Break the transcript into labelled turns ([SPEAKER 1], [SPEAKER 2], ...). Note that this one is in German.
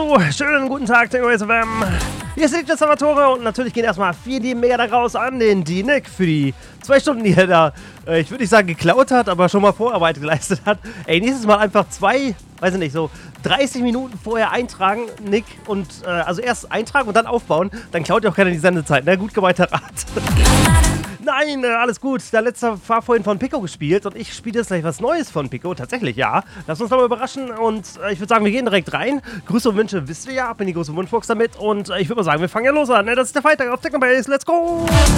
[SPEAKER 1] Jo, schönen guten Tag, Tango SFM. Hier ist der Salvatore und natürlich gehen erstmal viele mega da raus an den Nick für die 2 Stunden, die er da, ich würde nicht sagen geklaut hat, aber schon mal Vorarbeit geleistet hat. Ey, nächstes Mal einfach 30 Minuten vorher eintragen, Nick, und also erst eintragen und dann aufbauen, dann klaut ja auch keiner die Sendezeit, ne? Gut gemeinter Rat. Nein, alles gut. Der letzte war vorhin von Pico gespielt und ich spiele jetzt gleich was Neues von Pico. Tatsächlich, ja. Lass uns doch mal überraschen und ich würde sagen, wir gehen direkt rein. Grüße und Wünsche wisst ihr ja, ab in die große Wunschbox damit und ich würde mal sagen, wir fangen ja los an. Ne? Das ist der Freitag auf Technobase. Let's go!